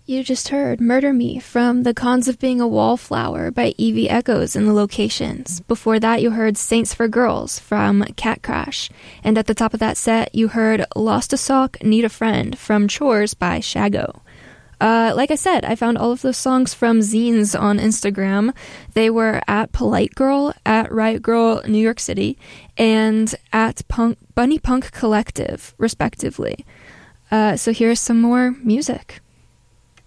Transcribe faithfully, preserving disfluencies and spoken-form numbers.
You just heard Murder Me from The Cons of Being a Wallflower by Evie Echoes in the Locations. Before that, you heard Saints for Girls from Cat Crash. And at the top of that set, you heard Lost a Sock, Need a Friend from Chores by Shago. Uh, like I said, I found all of those songs from zines on Instagram. They were at Polite Girl, at Riot Girl New York City, and at Punk, Bunny Punk Collective, respectively. Uh, so here's some more music.